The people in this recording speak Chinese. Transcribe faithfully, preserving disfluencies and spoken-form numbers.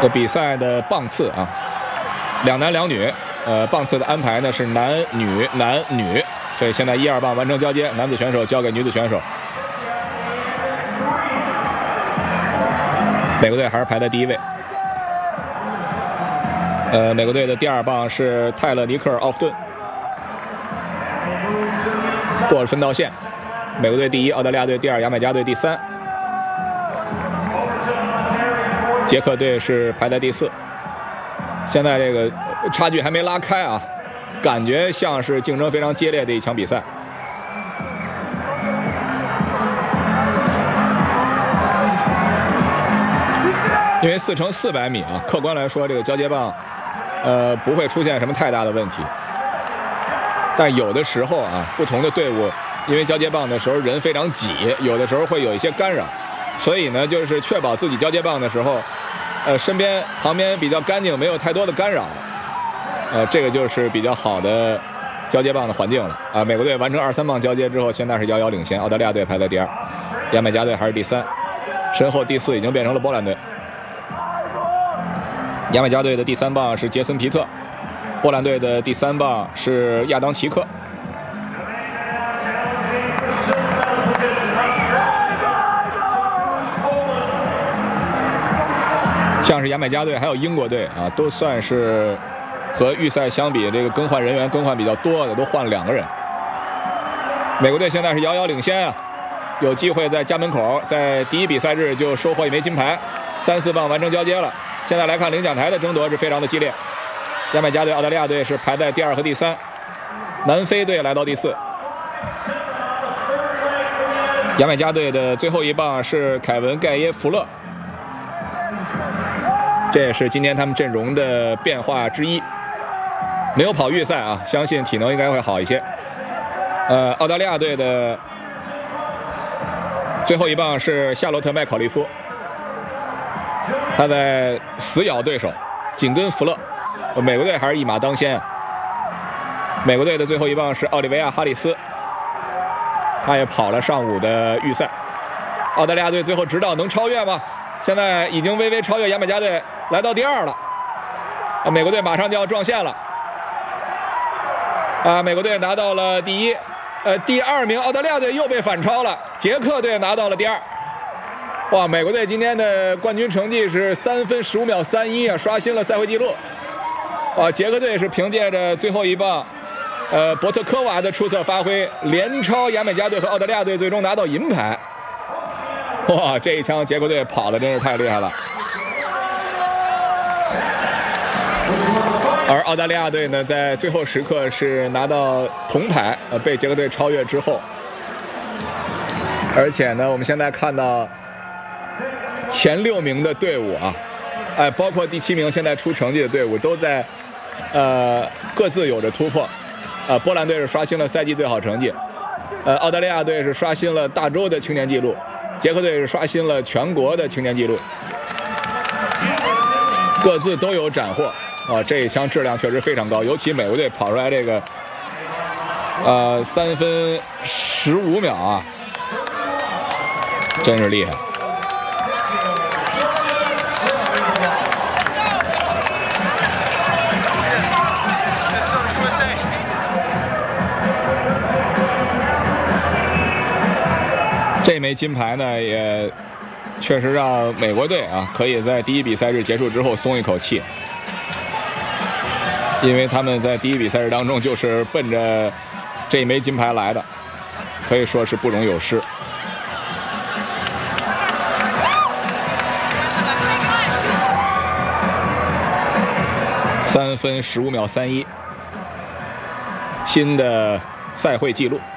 这比赛的棒次啊，两男两女，呃，棒次的安排呢是男女男女，所以现在一二棒完成交接，男子选手交给女子选手。美国队还是排在第一位。呃，美国队的第二棒是泰勒尼克奥夫顿，过了分道线。美国队第一，澳大利亚队第二，牙买加队第三。捷克队是排在第四，现在这个差距还没拉开啊，感觉像是竞争非常激烈的一场比赛。因为四乘四百米啊，客观来说，这个交接棒，呃，不会出现什么太大的问题。但有的时候啊，不同的队伍因为交接棒的时候人非常挤，有的时候会有一些干扰，所以呢，就是确保自己交接棒的时候，呃，身边旁边比较干净，没有太多的干扰，呃，这个就是比较好的交接棒的环境了啊。美国队完成二三棒交接之后，现在是遥遥领先，澳大利亚队排在第二，牙买加队还是第三，身后第四已经变成了波兰队。牙买加队的第三棒是杰森皮特，波兰队的第三棒是亚当齐克。像是牙买加队还有英国队啊，都算是和预赛相比，这个更换人员更换比较多的，都换了两个人。美国队现在是遥遥领先啊，有机会在家门口在第一比赛日就收获一枚金牌，三四棒完成交接了。现在来看领奖台的争夺是非常的激烈，牙买加队、澳大利亚队是排在第二和第三，南非队来到第四。牙买加队的最后一棒是凯文·盖耶弗勒，这也是今天他们阵容的变化之一。没有跑预赛啊，相信体能应该会好一些。呃，澳大利亚队的最后一棒是夏洛特·麦考利夫，他在死咬对手，紧跟弗勒。美国队还是一马当先啊。美国队的最后一棒是奥利维亚·哈里斯，他也跑了上午的预赛。澳大利亚队最后直到能超越吗？现在已经微微超越牙买加队，来到第二了。啊，美国队马上就要撞线了。啊，美国队拿到了第一，呃，第二名澳大利亚队又被反超了，捷克队拿到了第二。哇，美国队今天的冠军成绩是三分十五秒三一啊，刷新了赛会纪录。啊，捷克队是凭借着最后一棒，呃，博特科娃的出色发挥，连超牙买加队和澳大利亚队，最终拿到银牌。哇，这一枪捷克队跑的真是太厉害了。而澳大利亚队呢，在最后时刻是拿到铜牌，呃，被捷克队超越之后，而且呢，我们现在看到前六名的队伍啊，哎，包括第七名现在出成绩的队伍，都在呃各自有着突破。呃，波兰队是刷新了赛季最好成绩，呃，澳大利亚队是刷新了大洲的青年纪录，捷克队是刷新了全国的青年纪录，各自都有斩获。啊，这一枪质量确实非常高，尤其美国队跑出来这个，呃，三分十五秒啊，真是厉害。这枚金牌呢，也确实让美国队啊，可以在第一比赛日结束之后松一口气。因为他们在第一比赛日当中就是奔着这一枚金牌来的，可以说是不容有失。三分十五秒三一，新的赛会纪录。